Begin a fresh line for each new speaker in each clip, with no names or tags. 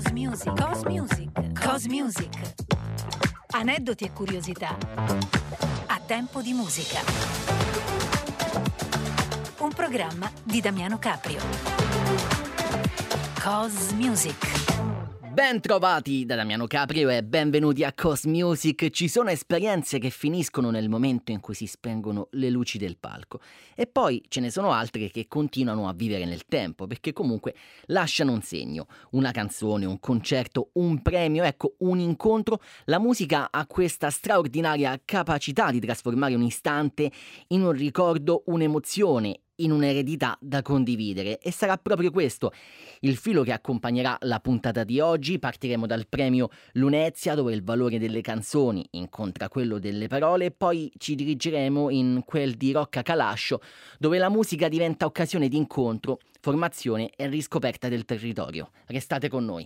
Cosmusic. Aneddoti e curiosità a tempo di musica. Un programma di Damiano Caprio. Cosmusic.
Ben trovati da Damiano Caprio e benvenuti a Cosmusic. Ci sono esperienze che finiscono nel momento in cui si spengono le luci del palco e poi ce ne sono altre che continuano a vivere nel tempo perché comunque lasciano un segno, una canzone, un concerto, un premio, ecco, un incontro. La musica ha questa straordinaria capacità di trasformare un istante in un ricordo, un'emozione, in un'eredità da condividere, e sarà proprio questo il filo che accompagnerà la puntata di oggi. Partiremo dal premio Lunezia, dove il valore delle canzoni incontra quello delle parole, e poi ci dirigeremo in quel di Rocca Calascio, dove la musica diventa occasione di incontro, formazione e riscoperta del territorio. Restate con noi.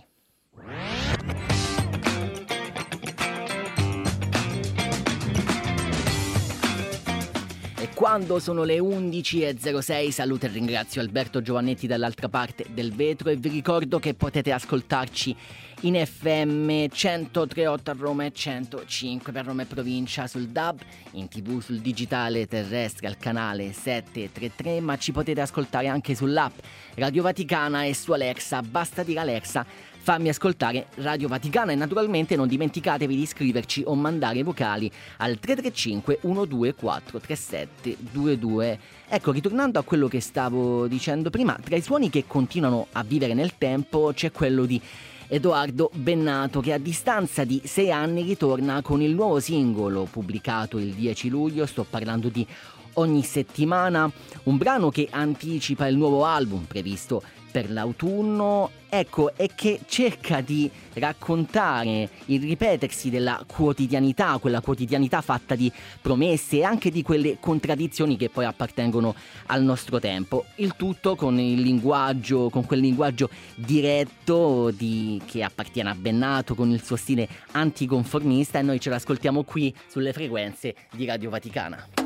Quando sono le 11.06 saluto e ringrazio Alberto Giovannetti dall'altra parte del vetro e vi ricordo che potete ascoltarci in FM 103.8 a Roma e 105 per Roma e provincia sul DAB, in TV sul digitale terrestre al canale 733, ma ci potete ascoltare anche sull'app Radio Vaticana e su Alexa. Basta dire Alexa, fammi ascoltare Radio Vaticana, e naturalmente non dimenticatevi di iscriverci o mandare vocali al 335 124 3722. Ecco, ritornando a quello che stavo dicendo prima, tra i suoni che continuano a vivere nel tempo c'è quello di Edoardo Bennato, che a distanza di 6 anni ritorna con il nuovo singolo pubblicato il 10 luglio. Sto parlando di Ogni settimana, un brano che anticipa il nuovo album previsto per l'autunno, ecco, e che cerca di raccontare il ripetersi della quotidianità, quella quotidianità fatta di promesse e anche di quelle contraddizioni che poi appartengono al nostro tempo. Il tutto con il linguaggio, con quel linguaggio diretto che appartiene a Bennato, con il suo stile anticonformista, e noi ce l'ascoltiamo qui sulle frequenze di Radio Vaticana.